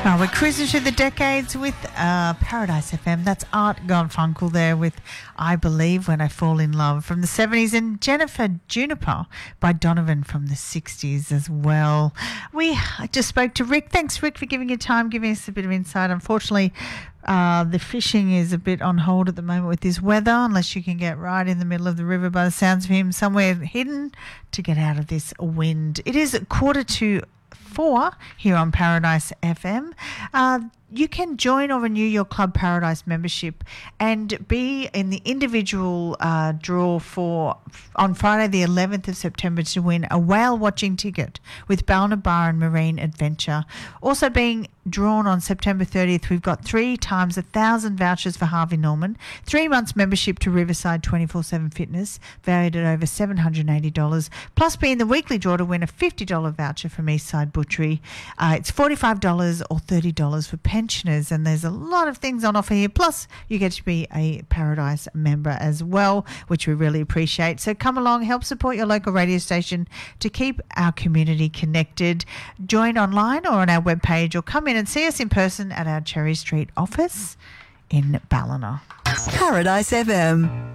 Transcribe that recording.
Oh, we're cruising through the decades with Paradise FM. That's Art Garfunkel there with I Believe When I Fall in Love from the 70s, and Jennifer Juniper by Donovan from the 60s as well. I just spoke to Rick. Thanks, Rick, for giving your time, giving us a bit of insight. Unfortunately, the fishing is a bit on hold at the moment with this weather, unless you can get right in the middle of the river, by the sounds of him, somewhere hidden to get out of this wind. It is 3:45 here on Paradise FM. You can join or renew your Club Paradise membership and be in the individual draw on Friday the 11th of September to win a whale watching ticket with Ballina Bar and Marine Adventure. Also being drawn on September 30th, we've got 3 times 1,000 vouchers for Harvey Norman, 3 months membership to Riverside 24/7 Fitness, valued at over $780, plus be in the weekly draw to win a $50 voucher from Eastside Butchery. It's $45 or $30 for pensioners, and there's a lot of things on offer here. Plus, you get to be a Paradise member as well, which we really appreciate. So come along, help support your local radio station to keep our community connected. Join online or on our webpage, or come in and see us in person at our Cherry Street office in Ballina. Paradise FM.